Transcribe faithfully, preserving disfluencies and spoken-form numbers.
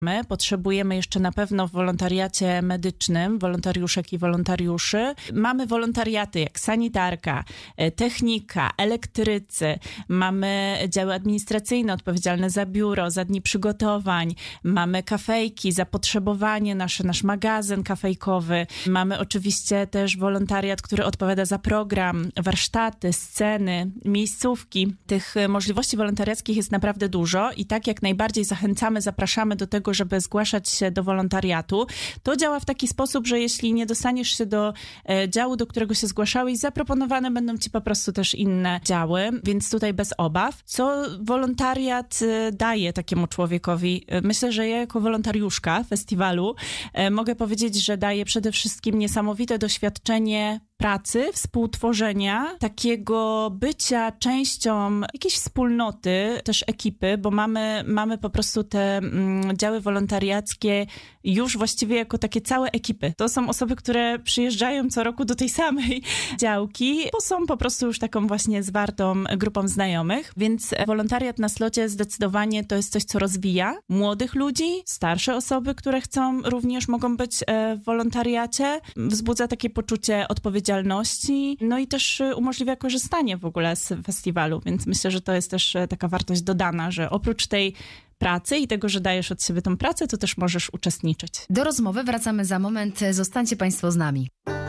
My potrzebujemy jeszcze na pewno w wolontariacie medycznym wolontariuszek i wolontariuszy. Mamy wolontariaty jak sanitarka, technika, elektrycy. Mamy działy administracyjne odpowiedzialne za biuro, za dni przygotowań. Mamy kafejki, zapotrzebowanie nasze, nasz magazyn kafejkowy. Mamy oczywiście też wolontariat, który odpowiada za program, warsztaty, sceny, miejscówki. Tych możliwości wolontariackich jest naprawdę dużo i tak jak najbardziej zachęcamy, zapraszamy do tego, żeby zgłaszać się do wolontariatu. To działa w taki sposób, że jeśli nie dostaniesz się do e, działu, do którego się zgłaszałeś, zaproponowane będą ci po prostu też inne działy, więc tutaj bez obaw. Co wolontariat e, daje takiemu człowiekowi? E, myślę, że ja jako wolontariuszka festiwalu e, mogę powiedzieć, że daje przede wszystkim niesamowite doświadczenie pracy, współtworzenia, takiego bycia częścią jakiejś wspólnoty, też ekipy, bo mamy, mamy po prostu te mm, działy wolontariackie już właściwie jako takie całe ekipy. To są osoby, które przyjeżdżają co roku do tej samej działki, bo są po prostu już taką właśnie zwartą grupą znajomych, więc wolontariat na slocie zdecydowanie to jest coś, co rozwija młodych ludzi, starsze osoby, które chcą, również mogą być w wolontariacie, wzbudza takie poczucie odpowiedzialności, no i też umożliwia korzystanie w ogóle z festiwalu, więc myślę, że to jest też taka wartość dodana, że oprócz tej pracy i tego, że dajesz od siebie tą pracę, to też możesz uczestniczyć. Do rozmowy wracamy za moment. Zostańcie Państwo z nami.